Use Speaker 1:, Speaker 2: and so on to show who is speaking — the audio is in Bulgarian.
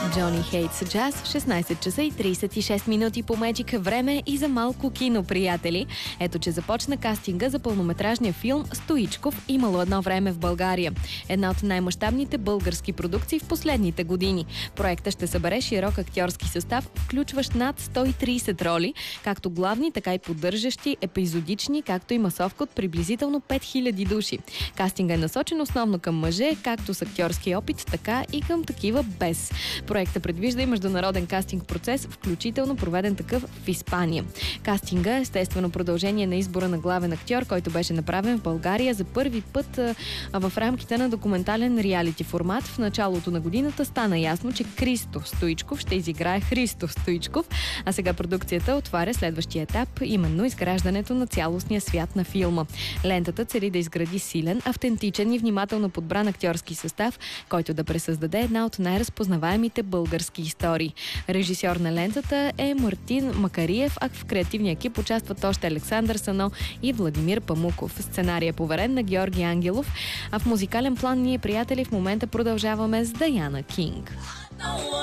Speaker 1: Johnny Hates Jazz в 16 часа и 36 минути по Magic. Време и за малко кино, приятели. Ето, че започна кастинга за пълнометражния филм «Стоичков. Имало едно време в България». Една от най-мащабните български продукции в последните години. Проектът ще събере широк актьорски състав, включващ над 130 роли, както главни, така и поддържащи, епизодични, както и масовка от приблизително 5000 души. Кастинга е насочен основно към мъже, както с актьорски опит, така и към такива без. Проектът предвижда и международен кастинг процес, включително проведен такъв в Испания. Кастинга е естествено продължение на избора на главен актьор, който беше направен в България за първи път в рамките на документален реалити формат. В началото на годината стана ясно, че Христо Стоичков ще изиграе Христо Стоичков, а сега продукцията отваря следващия етап, именно изграждането на цялостния свят на филма. Лентата цели да изгради силен, автентичен и внимателно подбран актьорски състав, който да пресъздаде една от най-разпознаваемите български истории. Режисьор на лентата е Мартин Макариев, а в креативния екип участват още Александър Сано и Владимир Памуков. Сценарий е поверен на Георги Ангелов, а в музикален план ние, приятели, в момента продължаваме с Даяна Кинг.